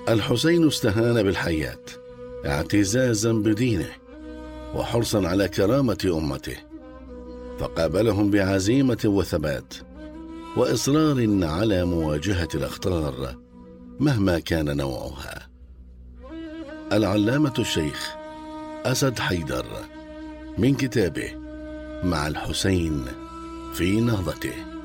الحسين استهان بالحياة اعتزازا بدينه وحرصا على كرامة أمته، فقابلهم بعزيمة وثبات وإصرار على مواجهة الأخطار مهما كان نوعها. العلامة الشيخ أسد حيدر، من كتابه مع الحسين في نهضته.